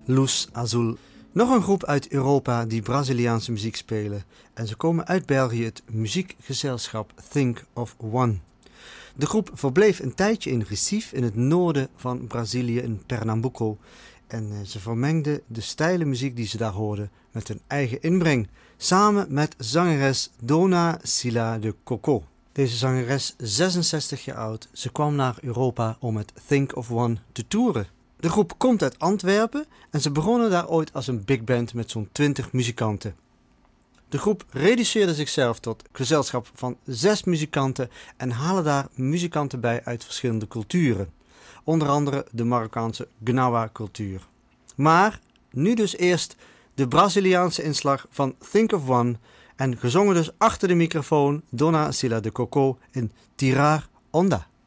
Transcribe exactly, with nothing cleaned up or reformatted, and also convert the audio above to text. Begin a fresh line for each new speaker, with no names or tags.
Luz Azul. Nog een groep uit Europa die Braziliaanse muziek spelen. En ze komen uit België, het muziekgezelschap Think of One. De groep verbleef een tijdje in Recife, in het noorden van Brazilië, in Pernambuco. En ze vermengden de stijle muziek die ze daar hoorden met hun eigen inbreng. Samen met zangeres Dona Sila de Coco. Deze zangeres, zesenzestig jaar oud, ze kwam naar Europa om met Think of One te toeren. De groep komt uit Antwerpen en ze begonnen daar ooit als een big band met zo'n twintig muzikanten. De groep reduceerde zichzelf tot gezelschap van zes muzikanten en halen daar muzikanten bij uit verschillende culturen. Onder andere de Marokkaanse Gnawa-cultuur. Maar nu dus eerst de Braziliaanse inslag van Think of One en gezongen dus achter de microfoon Dona Sila de Coco in Tirar Onda.